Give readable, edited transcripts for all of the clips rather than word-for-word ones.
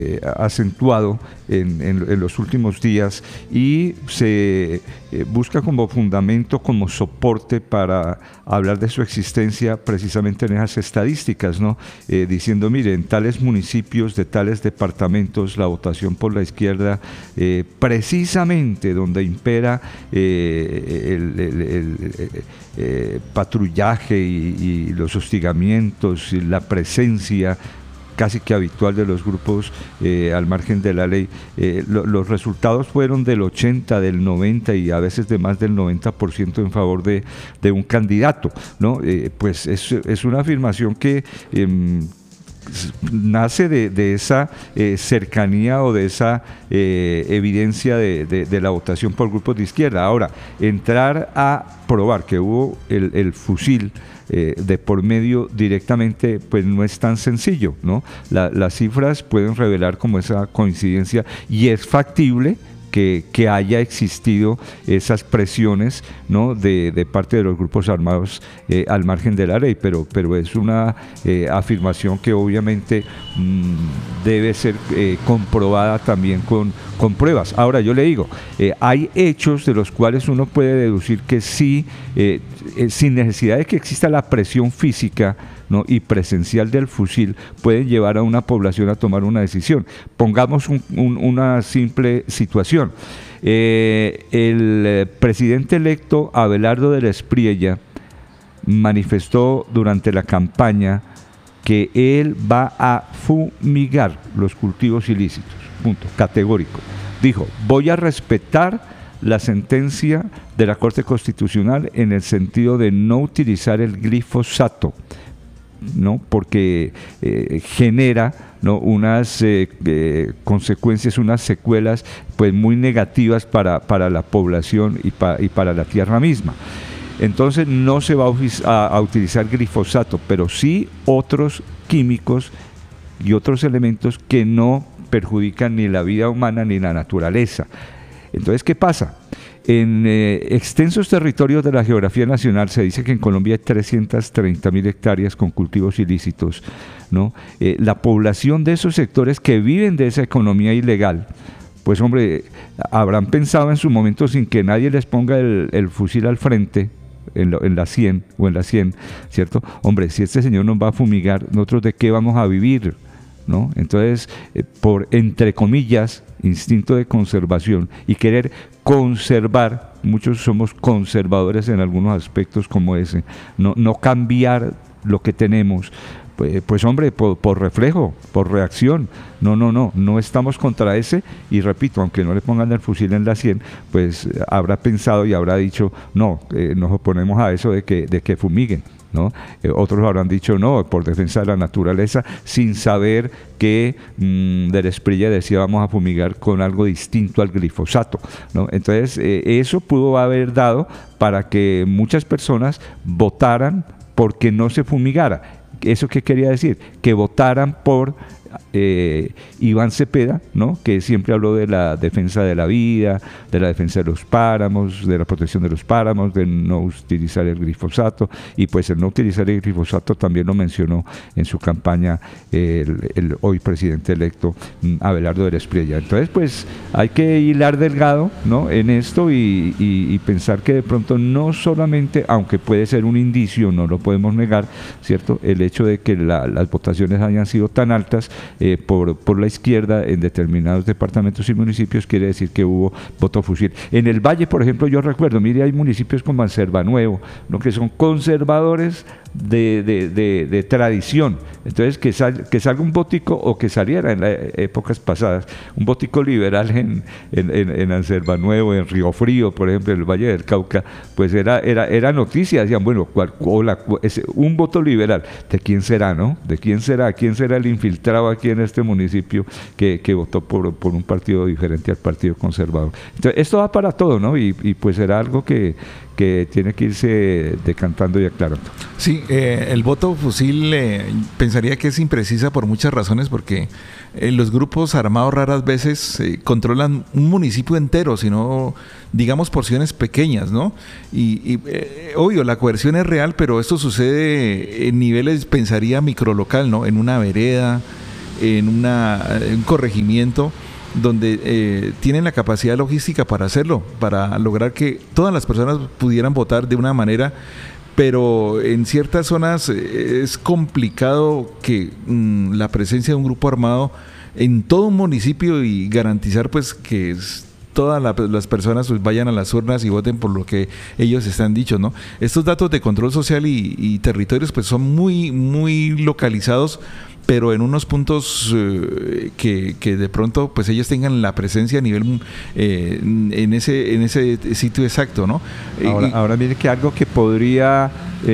acentuado en los últimos días y se busca como fundamento, como soporte para hablar de su existencia precisamente en esas estadísticas, ¿no? Diciendo, mire, en tales municipios de tales departamentos la votación por la izquierda, precisamente donde impera el patrullaje y los hostigamientos y la presencia casi que habitual de los grupos al margen de la ley, los resultados fueron del 80, del 90 y a veces de más del 90% en favor de un candidato, ¿no? Pues es una afirmación que nace de esa cercanía o de esa evidencia de la votación por grupos de izquierda. Ahora, entrar a probar que hubo el fusil de por medio directamente, pues no es tan sencillo, ¿no? Las cifras pueden revelar como esa coincidencia y es factible que haya existido esas presiones, ¿no? de parte de los grupos armados al margen de la ley, pero es una afirmación que obviamente debe ser comprobada también con pruebas. Ahora yo le digo, hay hechos de los cuales uno puede deducir que sí, sin necesidad de que exista la presión física, ¿no? y presencial del fusil, pueden llevar a una población a tomar una decisión. Pongamos una simple situación. El presidente electo Abelardo de la Espriella manifestó durante la campaña que él va a fumigar los cultivos ilícitos, punto, categórico. Dijo, voy a respetar la sentencia de la Corte Constitucional en el sentido de no utilizar el glifosato, ¿no? porque genera, ¿no? unas consecuencias, unas secuelas pues muy negativas para la población y para la tierra misma. Entonces no se va a utilizar glifosato, pero sí otros químicos y otros elementos que no perjudican ni la vida humana ni la naturaleza. Entonces, ¿qué pasa? En extensos territorios de la geografía nacional se dice que en Colombia hay 330.000 hectáreas con cultivos ilícitos, ¿no? La población de esos sectores que viven de esa economía ilegal, pues hombre, habrán pensado en su momento sin que nadie les ponga el fusil al frente, en la 100 o en la 100, ¿cierto? Hombre, si este señor nos va a fumigar, ¿nosotros de qué vamos a vivir? ¿No? Entonces, por, entre comillas, instinto de conservación y querer conservar, muchos somos conservadores en algunos aspectos como ese, no cambiar lo que tenemos, pues hombre, por reflejo, por reacción, no estamos contra ese, y repito, aunque no le pongan el fusil en la 100, pues habrá pensado y habrá dicho, no, nos oponemos a eso de que fumiguen, ¿no? Otros habrán dicho no, por defensa de la naturaleza, sin saber que de la Espriella decía vamos a fumigar con algo distinto al glifosato, ¿no? Entonces eso pudo haber dado para que muchas personas votaran porque no se fumigara. ¿Eso qué quería decir? Que votaran por Iván Cepeda, ¿no? que siempre habló de la defensa de la vida, de la defensa de los páramos, de la protección de los páramos, de no utilizar el glifosato, y pues el no utilizar el glifosato también lo mencionó en su campaña el hoy presidente electo Abelardo de la Espriella. Entonces pues hay que hilar delgado, ¿no? en esto y pensar que de pronto no solamente, aunque puede ser un indicio, no lo podemos negar, ¿cierto? El hecho de que las votaciones hayan sido tan altas por la izquierda en determinados departamentos y municipios quiere decir que hubo voto fusil. En el Valle, por ejemplo, yo recuerdo, mire, hay municipios como Anservanuevo, ¿no? que son conservadores de tradición. Entonces que salga un votico, o que saliera en épocas pasadas un votico liberal en Anservanuevo, en Río Frío, por ejemplo, en el Valle del Cauca, pues era noticia. Decían, bueno, un voto liberal, ¿de quién será, no? ¿De quién será? ¿Quién será el infiltrado aquí en este municipio que votó por un partido diferente al Partido Conservador? Entonces esto va para todo, ¿no? Y pues será algo que tiene que irse decantando y aclarando. Sí, el voto fusil pensaría que es imprecisa por muchas razones, porque los grupos armados raras veces controlan un municipio entero, sino digamos porciones pequeñas, ¿no? Y obvio, la coerción es real, pero esto sucede en niveles, pensaría, microlocal, ¿no? En una vereda, en un corregimiento donde tienen la capacidad logística para hacerlo, para lograr que todas las personas pudieran votar de una manera, pero en ciertas zonas es complicado que la presencia de un grupo armado en todo un municipio y garantizar pues que todas las personas pues vayan a las urnas y voten por lo que ellos están dichos, ¿no? Estos datos de control social y territorios pues son muy, muy localizados, pero en unos puntos que de pronto pues ellos tengan la presencia a nivel en ese sitio exacto, ¿no? Ahora mire que algo que podría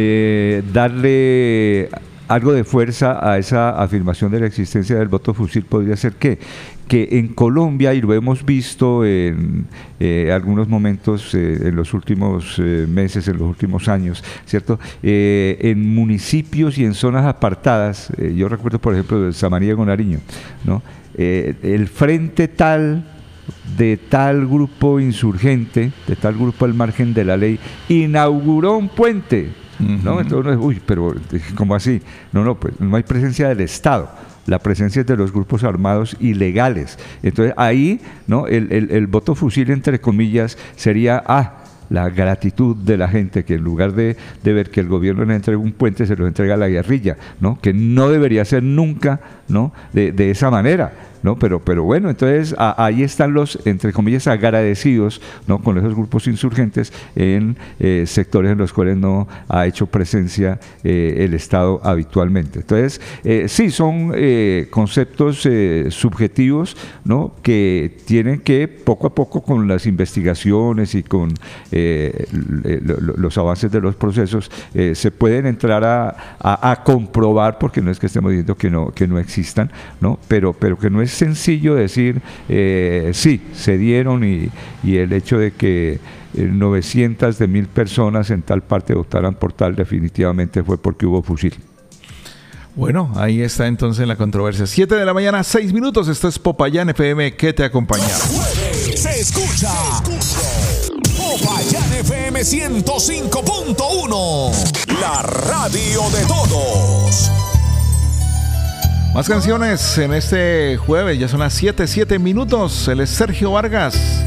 darle algo de fuerza a esa afirmación de la existencia del voto fusil podría ser que en Colombia, y lo hemos visto en algunos momentos en los últimos meses, en los últimos años, ¿cierto? En municipios y en zonas apartadas, yo recuerdo por ejemplo de Samaniego, Nariño, ¿no? El frente de tal grupo insurgente, de tal grupo al margen de la ley, inauguró un puente, ¿no? Entonces, pero ¿cómo así? No, pues no hay presencia del Estado, la presencia es de los grupos armados ilegales. Entonces ahí, ¿no? El voto fusil, entre comillas, sería la gratitud de la gente, que en lugar de ver que el gobierno le entrega un puente, se lo entrega a la guerrilla, ¿no? Que no debería ser nunca, ¿no? De esa manera, ¿no? Pero bueno, entonces ahí están los, entre comillas, agradecidos, ¿no? Con esos grupos insurgentes en sectores en los cuales no ha hecho presencia el Estado habitualmente. Entonces, sí, son conceptos subjetivos, ¿no? Que tienen que poco a poco, con las investigaciones y con los avances de los procesos, se pueden entrar a comprobar, porque no es que estemos diciendo que no existan, ¿no? Pero que no es sencillo decir sí, se dieron y el hecho de que 900 de 1000 personas en tal parte votaran por tal, definitivamente fue porque hubo fusil. Bueno, ahí está entonces la controversia. 7 de la mañana, 6 minutos. Esto es Popayán FM, que te acompaña. Se escucha Popayán FM 105.1, la radio de todos. Más canciones en este jueves, ya son las 7 minutos. Él es Sergio Vargas.